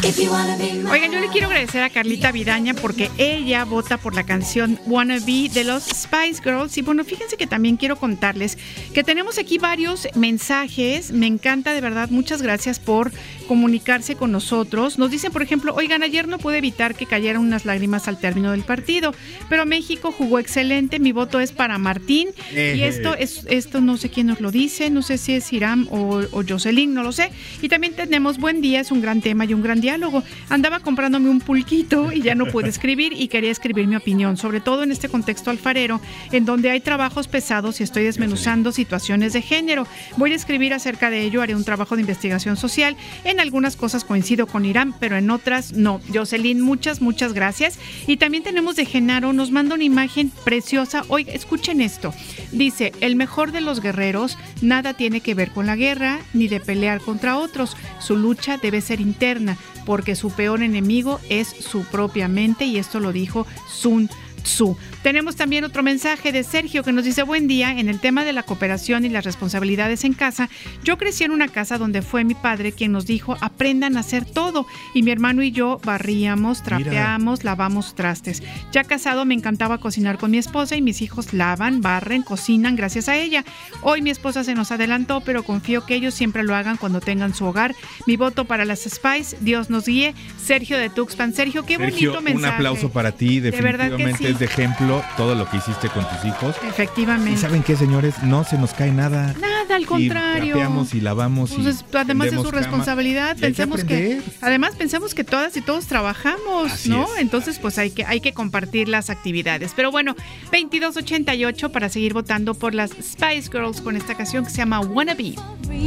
Oigan, yo le quiero agradecer a Carlita Vidaña porque ella vota por la canción Wanna Be de los Spice Girls. Y bueno, fíjense que también quiero contarles que tenemos aquí varios mensajes. Me encanta, de verdad, muchas gracias por comunicarse con nosotros. Nos dicen, por ejemplo, oigan, ayer no pude evitar que cayeran unas lágrimas al término del partido, pero México jugó excelente, mi voto es para Martín. Y esto no sé quién nos lo dice, no sé si es Hiram o Jocelyn, no lo sé. Y también tenemos buen día, es un gran tema y un gran diálogo. Andaba comprándome un pulquito y ya no pude escribir y quería escribir mi opinión, sobre todo en este contexto alfarero, en donde hay trabajos pesados y estoy desmenuzando situaciones de género. Voy a escribir acerca de ello, haré un trabajo de investigación social. En algunas cosas coincido con Irán, pero en otras no. Jocelyn, muchas gracias. Y también tenemos de Genaro, nos manda una imagen preciosa. Oiga, escuchen esto. Dice, el mejor de los guerreros nada tiene que ver con la guerra ni de pelear contra otros. Su lucha debe ser interna, porque su peor enemigo es su propia mente, y esto lo dijo Sun Tzu. Tenemos también otro mensaje de Sergio que nos dice, buen día, en el tema de la cooperación y las responsabilidades en casa, yo crecí en una casa donde fue mi padre quien nos dijo, aprendan a hacer todo, y mi hermano y yo barríamos, trapeamos, lavamos trastes. Ya casado me encantaba cocinar con mi esposa y mis hijos lavan, barren, cocinan gracias a ella. Hoy mi esposa se nos adelantó, pero confío que ellos siempre lo hagan cuando tengan su hogar. Mi voto para las Spice, Dios nos guíe. Sergio de Tuxpan. Sergio, qué Sergio, bonito mensaje. Un aplauso para ti, definitivamente sí. Es de ejemplo todo lo que hiciste con tus hijos. Efectivamente. ¿Y saben qué, señores? No se nos cae nada. Nada, al contrario. Y trapeamos y lavamos. Pues además de su responsabilidad, pensemos que todas y todos trabajamos, así ¿no? Es. Entonces, pues hay que compartir las actividades. Pero bueno, 2288 para seguir votando por las Spice Girls con esta canción que se llama Wanna Be.